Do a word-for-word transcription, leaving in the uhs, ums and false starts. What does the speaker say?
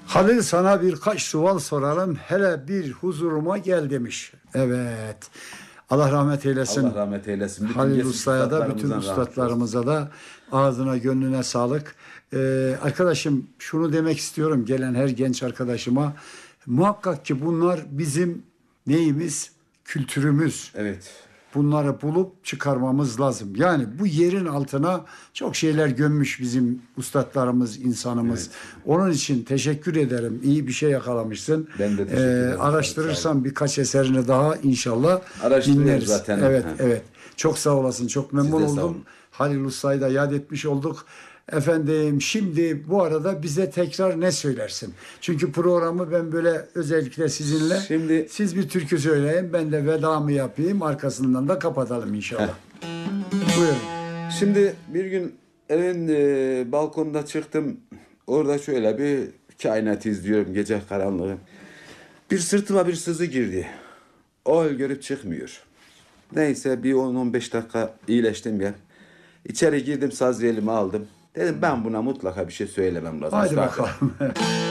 Halil, sana birkaç sual soralım. Hele bir huzuruma gel demiş. Evet. Allah rahmet eylesin. Allah rahmet eylesin. Bütün Halil geçmiş Usta'ya da bütün üstadlarımızdan rahmet olsun. ustalarımıza da ağzına gönlüne sağlık. Ee, arkadaşım, şunu demek istiyorum gelen her genç arkadaşıma. Muhakkak ki bunlar bizim neyimiz? Kültürümüz. Evet. Bunları bulup çıkarmamız lazım. Yani bu yerin altına çok şeyler gömmüş bizim ustalarımız, insanımız. Evet. Onun için teşekkür ederim. İyi bir şey yakalamışsın. Ben de teşekkür ederim. Araştırırsan birkaç eserini daha inşallah Araştırıyoruz dinleriz. zaten. Evet, Ha. evet. Çok sağ olasın. Çok memnun Siz de sağ oldum. olun. Halil Usta'yı da yad etmiş olduk. Efendim, şimdi bu arada bize tekrar ne söylersin? Çünkü programı ben böyle özellikle sizinle, Şimdi- siz bir türkü söyleyin, ben de vedamı yapayım, arkasından da kapatalım inşallah. Buyurun. Şimdi bir gün evin e, balkonda çıktım. Orada şöyle bir kainat izliyorum, gece karanlığı. Bir sırtıma bir sızı girdi. O görüp çıkmıyor. Neyse bir on on beş dakika iyileştim ben. İçeri girdim, saz elime aldım. Dedim ben buna mutlaka bir şey söylemem lazım. Haydi Zaten. bakalım.